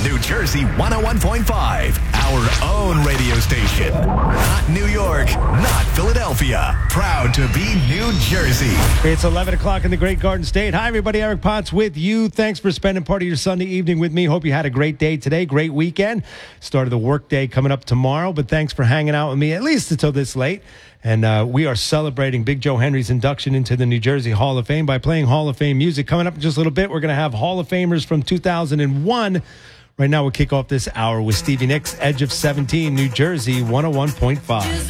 New Jersey 101.5, our own radio station. Not New York, not Philadelphia. Proud to be New Jersey. It's 11 o'clock in the Great Garden State. Hi, everybody. Eric Potts with you. Thanks for spending part of your Sunday evening with me. Hope you had a great day today, great weekend. Start of the work day coming up tomorrow, but thanks for hanging out with me at least until this late. And we are celebrating Big Joe Henry's induction into the New Jersey Hall of Fame by playing Hall of Fame music. Coming up in just a little bit, we're going to have Hall of Famers from 2001. Right now, we'll kick off this hour with Stevie Nicks, Edge of 17, New Jersey 101.5.